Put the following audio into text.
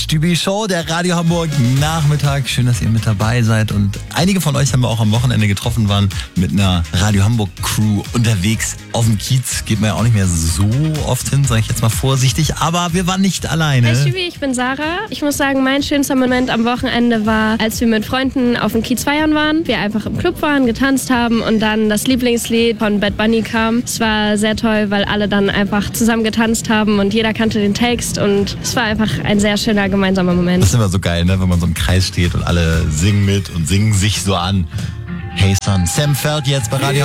Stübi Show, der Radio Hamburg Nachmittag. Schön, dass ihr mit dabei seid. Und einige von euch haben wir auch am Wochenende getroffen, waren mit einer Radio Hamburg Crew unterwegs. Auf dem Kiez geht man ja auch nicht mehr so oft hin, sage ich jetzt mal vorsichtig. Aber wir waren nicht alleine. Hi Stübi, ich bin Sarah. Ich muss sagen, mein schönster Moment am Wochenende war, als wir mit Freunden auf dem Kiez feiern waren. Wir einfach im Club waren, getanzt haben und dann das Lieblingslied von Bad Bunny kam. Es war sehr toll, weil alle dann einfach zusammen getanzt haben und jeder kannte den Text und es war einfach ein sehr schöner gemeinsamer Moment. Das ist immer so geil, ne? Wenn man so im Kreis steht und alle singen mit und singen sich so an. Hey Son, Sam Feld jetzt bei Radio